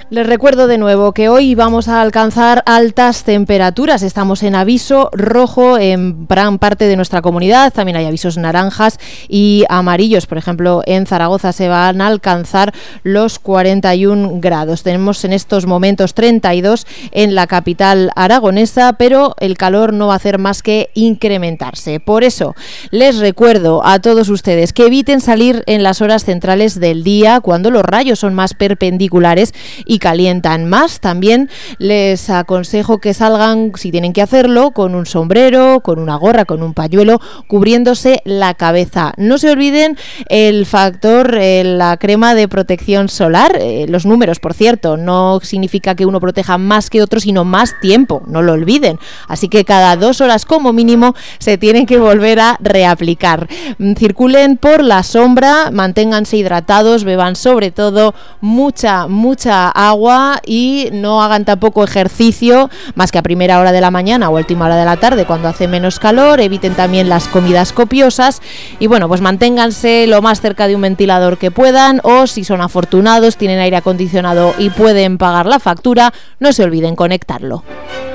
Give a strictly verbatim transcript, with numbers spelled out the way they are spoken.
Les recuerdo de nuevo que hoy vamos a alcanzar altas temperaturas. Estamos en aviso rojo en gran parte de nuestra comunidad. También hay avisos naranjas y amarillos. Por ejemplo, en Zaragoza se van a alcanzar los cuarenta y un grados. Tenemos en estos momentos treinta y dos en la capital aragonesa, pero el calor no va a hacer más que incrementarse. Por eso, les recuerdo a todos ustedes que eviten salir en las horas centrales del día, cuando los rayos son más perpendiculares y calientan más. También les aconsejo que salgan, si tienen que hacerlo, con un sombrero, con una gorra, con un pañuelo, cubriéndose la cabeza. No se olviden el factor, eh, la crema de protección solar. Eh, los números, por cierto, no significa que uno proteja más que otro, sino más tiempo, no lo olviden. Así que cada dos horas como mínimo se tienen que volver a reaplicar. Circulen por la sombra, manténganse hidratados, beban sobre todo mucha, mucha agua y no hagan tampoco ejercicio más que a primera hora de la mañana o a última hora de la tarde cuando hace menos calor. Eviten también las comidas copiosas y bueno, pues manténganse lo más cerca de un ventilador que puedan, o si son afortunados, tienen aire acondicionado y pueden pagar la factura, no se olviden conectarlo.